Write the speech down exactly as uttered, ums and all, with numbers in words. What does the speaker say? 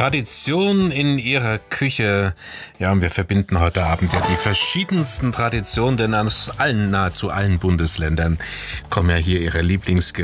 Tradition in ihrer Küche. Ja, und wir verbinden heute Abend ja die verschiedensten Traditionen, denn aus allen, nahezu allen Bundesländern kommen ja hier ihre Lieblingsgerichte